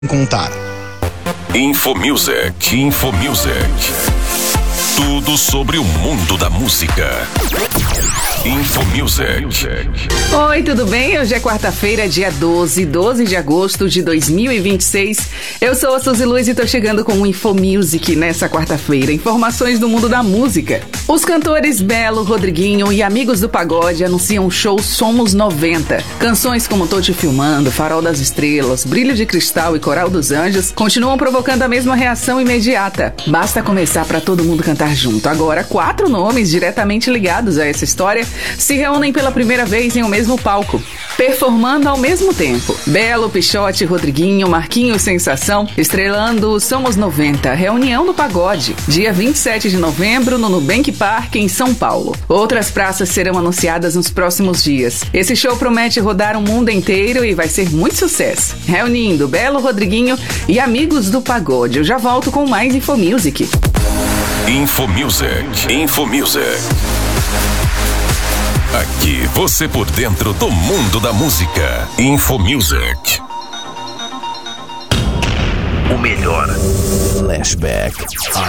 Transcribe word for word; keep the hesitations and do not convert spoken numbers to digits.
contar. Infomusic, Infomusic. Tudo sobre o mundo da música. Infomusic. Oi, tudo bem? Hoje é quarta-feira, dia doze, doze de agosto de dois mil e vinte e seis. Eu sou a Suzy Luiz e tô chegando com o Infomusic nessa quarta-feira. Informações do mundo da música. Os cantores Belo, Rodriguinho e Amigos do Pagode anunciam o show Somos noventa. Canções como Tô Te Filmando, Farol das Estrelas, Brilho de Cristal e Coral dos Anjos continuam provocando a mesma reação imediata. Basta começar pra todo mundo cantar junto. Agora, quatro nomes diretamente ligados a essa história se reúnem pela primeira vez em um mesmo palco, performando ao mesmo tempo. Belo, Pixote, Rodriguinho, Marquinhos Sensação, estrelando Somos noventa, Reunião do Pagode, dia vinte e sete de novembro no Nubank Park, em São Paulo. Outras praças serão anunciadas nos próximos dias. Esse show promete rodar o mundo inteiro e vai ser muito sucesso. Reunindo Belo, Rodriguinho e Amigos do Pagode. Eu já volto com mais Infomusic. Infomusic, Infomusic. Aqui você por dentro do mundo da música. Infomusic. O melhor flashback,